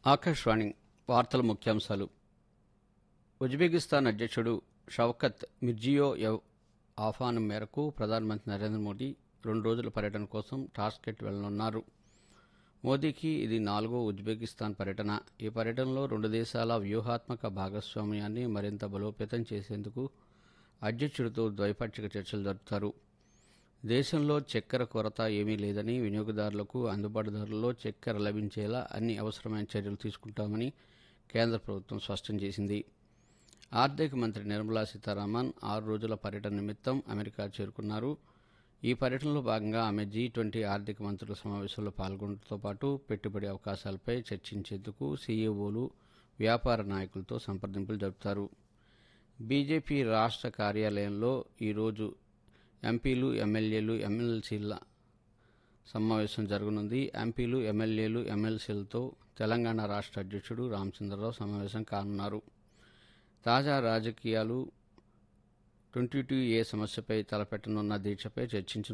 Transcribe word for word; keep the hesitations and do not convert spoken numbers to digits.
ఆకాశవాణి వార్తల ముఖ్యాంశాలు. ఉజ్బెకిస్తాన్ అధ్యక్షుడు షవ్కత్ మిర్జియోయెవ్ ఆహ్వానం మేరకు ప్రధానమంత్రి నరేంద్ర మోదీ రెండు రోజుల పర్యటన కోసం టాష్కెంట్ వెళ్లనున్నారు. మోదీకి ఇది నాలుగో ఉజ్బెకిస్తాన్ పర్యటన. ఈ పర్యటనలో రెండు దేశాల వ్యూహాత్మక భాగస్వామ్యాన్ని మరింత బలోపేతం చేసేందుకు అధ్యక్షుడితో ద్వైపాక్షిక చర్చలు జరుపుతారు. దేశంలో చక్కెర కొరత ఏమీ లేదని, వినియోగదారులకు అందుబాటు ధరల్లో చక్కెర లభించేలా అన్ని అవసరమైన చర్యలు తీసుకుంటామని కేంద్ర ప్రభుత్వం స్పష్టం చేసింది. ఆర్థిక మంత్రి నిర్మలా సీతారామన్ ఆరు రోజుల పర్యటన నిమిత్తం అమెరికా చేరుకున్నారు. ఈ పర్యటనలో భాగంగా ఆమె జీ ట్వంటీ ఆర్థిక మంత్రుల సమావేశంలో పాల్గొనడంతో పాటు పెట్టుబడి అవకాశాలపై చర్చించేందుకు సీఈఓలు, వ్యాపార నాయకులతో సంప్రదింపులు జరుపుతారు. బీజేపీ రాష్ట్ర కార్యాలయంలో ఈరోజు ఎంపీలు, ఎమ్మెల్యేలు, ఎమ్మెల్సీల సమావేశం జరగనుంది. ఎంపీలు, ఎమ్మెల్యేలు, ఎమ్మెల్సీలతో తెలంగాణ రాష్ట్ర అధ్యక్షుడు రామచంద్రరావు సమావేశం కానున్నారు. తాజా రాజకీయాలు, ట్వంటీ టూ ఏ సమస్యపై తలపెట్టనున్న దీక్షపై చర్చించనున్నారు.